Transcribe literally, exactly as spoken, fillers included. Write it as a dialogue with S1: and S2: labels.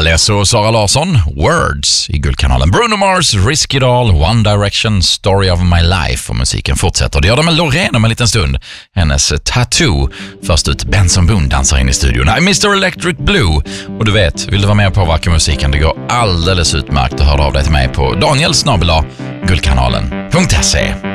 S1: Alesso och Sara Larsson, Words i Guldkanalen. Bruno Mars, Risk It All, One Direction, Story of My Life. Och musiken fortsätter. Det gör de med Loreen om en liten stund. Hennes Tattoo. Först ut Benson Boone dansar in i studion. Nej, mister Electric Blue. Och du vet, vill du vara med och påverka musiken? Det går alldeles utmärkt att höra av dig till mig på Daniel Snabela Guldkanalen punkt se.